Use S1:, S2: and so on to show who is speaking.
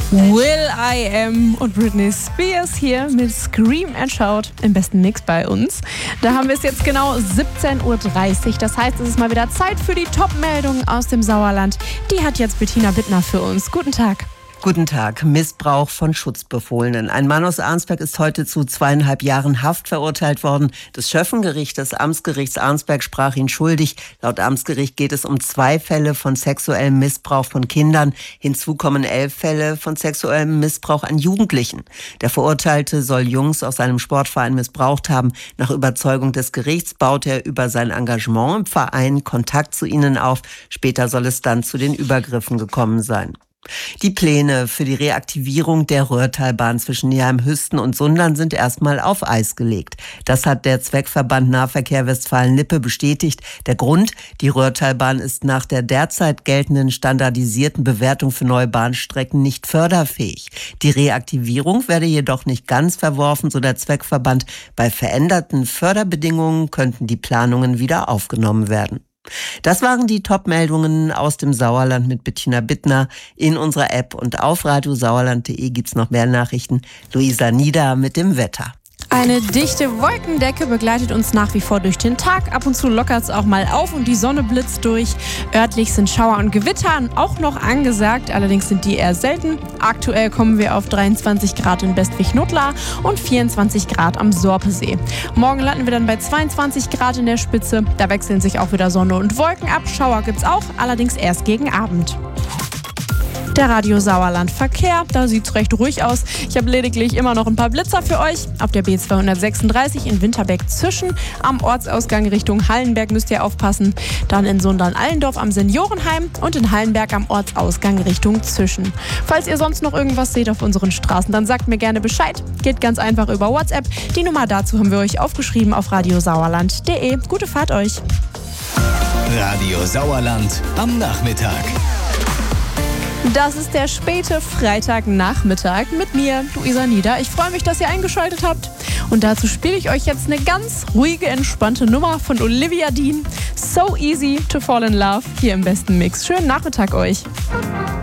S1: will.i.am und Britney Spears hier mit Scream and Shout im besten Mix bei uns. Da haben wir es jetzt genau 17:30 Uhr. Das heißt, es ist mal wieder Zeit für die Top-Meldungen aus dem Sauerland. Die hat jetzt Bettina Bittner für uns. Guten Tag.
S2: Guten Tag. Missbrauch von Schutzbefohlenen. Ein Mann aus Arnsberg ist heute zu 2,5 Jahren Haft verurteilt worden. Das Schöffengericht des Amtsgerichts Arnsberg sprach ihn schuldig. Laut Amtsgericht geht es um 2 Fälle von sexuellem Missbrauch von Kindern. Hinzu kommen 11 Fälle von sexuellem Missbrauch an Jugendlichen. Der Verurteilte soll Jungs aus seinem Sportverein missbraucht haben. Nach Überzeugung des Gerichts baut er über sein Engagement im Verein Kontakt zu ihnen auf. Später soll es dann zu den Übergriffen gekommen sein. Die Pläne für die Reaktivierung der Röhrtalbahn zwischen Neheim-Hüsten und Sundern sind erstmal auf Eis gelegt. Das hat der Zweckverband Nahverkehr Westfalen-Lippe bestätigt. Der Grund: die Röhrtalbahn ist nach der derzeit geltenden standardisierten Bewertung für neue Bahnstrecken nicht förderfähig. Die Reaktivierung werde jedoch nicht ganz verworfen, so der Zweckverband. Bei veränderten Förderbedingungen könnten die Planungen wieder aufgenommen werden. Das waren die Top-Meldungen aus dem Sauerland mit Bettina Bittner. In unserer App und auf radiosauerland.de gibt's noch mehr Nachrichten. Luisa Nieder mit dem Wetter.
S1: Eine dichte Wolkendecke begleitet uns nach wie vor durch den Tag. Ab und zu lockert es auch mal auf und die Sonne blitzt durch. Örtlich sind Schauer und Gewitter auch noch angesagt, allerdings sind die eher selten. Aktuell kommen wir auf 23 Grad in Bestwig-Notlar und 24 Grad am Sorpesee. Morgen landen wir dann bei 22 Grad in der Spitze. Da wechseln sich auch wieder Sonne und Wolken ab. Schauer gibt's auch, allerdings erst gegen Abend. Der Radio Sauerland Verkehr, da sieht's recht ruhig aus. Ich habe lediglich immer noch ein paar Blitzer für euch. Auf der B236 in Winterberg-Zischen, am Ortsausgang Richtung Hallenberg müsst ihr aufpassen. Dann in Sundern-Allendorf am Seniorenheim und in Hallenberg am Ortsausgang Richtung Zischen. Falls ihr sonst noch irgendwas seht auf unseren Straßen, dann sagt mir gerne Bescheid. Geht ganz einfach über WhatsApp. Die Nummer dazu haben wir euch aufgeschrieben auf radiosauerland.de. Gute Fahrt euch.
S3: Radio Sauerland am Nachmittag.
S1: Das ist der späte Freitagnachmittag mit mir, Luisa Nieder. Ich freue mich, dass ihr eingeschaltet habt. Und dazu spiele ich euch jetzt eine ganz ruhige, entspannte Nummer von Olivia Dean. So easy to fall in love hier im besten Mix. Schönen Nachmittag euch.